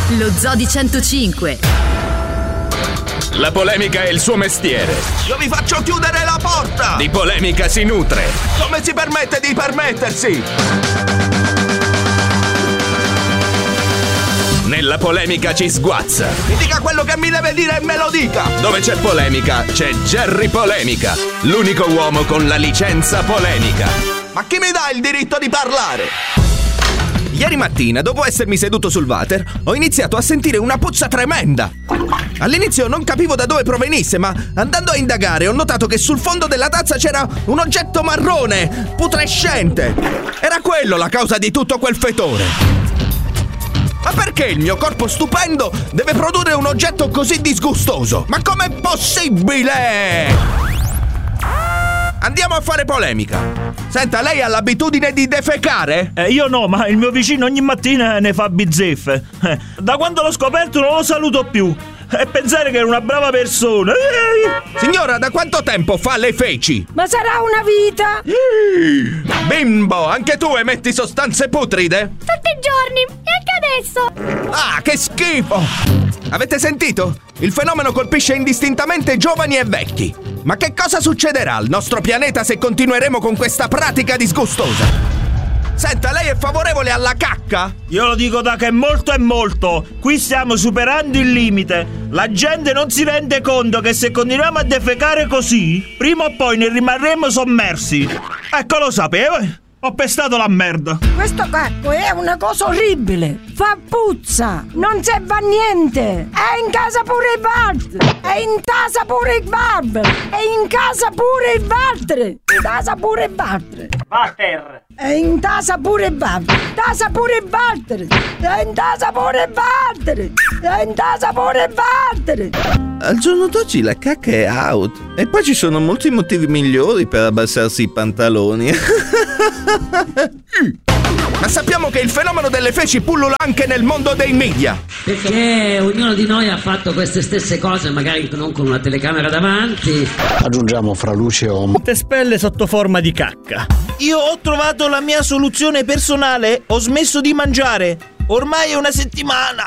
Lo Zoo di 105. La polemica è il suo mestiere. Io vi faccio chiudere la porta! Di polemica si nutre. Come si permette di permettersi? Nella polemica ci sguazza. Mi dica quello che mi deve dire e me lo dica! Dove c'è polemica, c'è Jerry Polemica, l'unico uomo con la licenza polemica. Ma chi mi dà il diritto di parlare? Ieri mattina, dopo essermi seduto sul water, ho iniziato a sentire una puzza tremenda. All'inizio non capivo da dove provenisse, ma andando a indagare ho notato che sul fondo della tazza c'era un oggetto marrone, putrescente. Era quello la causa di tutto quel fetore. Ma perché il mio corpo stupendo deve produrre un oggetto così disgustoso? Ma com'è possibile? Andiamo a fare polemica. Senta, lei ha l'abitudine di defecare? Io no, ma il mio vicino ogni mattina ne fa bizzeffe. Da quando l'ho scoperto non lo saluto più. E pensare che era una brava persona. Signora, da quanto tempo fa le feci? Ma sarà una vita? Bimbo, anche tu emetti sostanze putride? Tutti i giorni, e anche adesso. Ah, che schifo! Avete sentito? Il fenomeno colpisce indistintamente giovani e vecchi. Ma che cosa succederà al nostro pianeta se continueremo con questa pratica disgustosa? Senta, lei è favorevole alla cacca? Io lo dico da che molto è molto. Qui stiamo superando il limite. La gente non si rende conto che se continuiamo a defecare così, prima o poi ne rimarremo sommersi. Ecco, lo sapevo. Ho pestato la merda. Questo cacco è una cosa orribile. Fa puzza. Non serve a niente. È in casa pure il Walter. È in casa pure il Barber. È in casa pure il Walter. In casa pure il Walter. Walter. È in casa pure il Barber. In casa pure il Walter. È in casa pure il Walter. È in casa pure il Walter. Al giorno d'oggi la cacca è out. E poi ci sono molti motivi migliori per abbassarsi i pantaloni. Ma sappiamo che il fenomeno delle feci pullula anche nel mondo dei media. Perché ognuno di noi ha fatto queste stesse cose, magari non con una telecamera davanti. Aggiungiamo fra luce e ombra. Spelle sotto forma di cacca. Io ho trovato la mia soluzione personale. Ho smesso di mangiare. Ormai è una settimana.